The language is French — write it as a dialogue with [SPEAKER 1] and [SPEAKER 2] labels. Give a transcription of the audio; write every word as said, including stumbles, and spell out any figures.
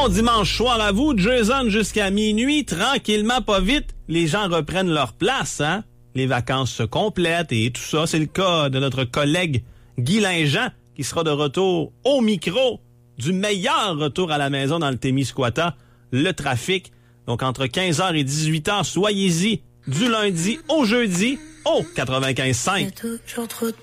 [SPEAKER 1] Bon dimanche soir à vous, Jason jusqu'à minuit, tranquillement, pas vite, les gens reprennent leur place, hein? Les vacances se complètent et tout ça. C'est le cas de notre collègue Guy Linjean, qui sera de retour au micro du meilleur retour à la maison dans le Témiscouata, le trafic. Donc, entre quinze heures et dix-huit heures, soyez-y du lundi au jeudi au quatre-vingt-quinze virgule cinq.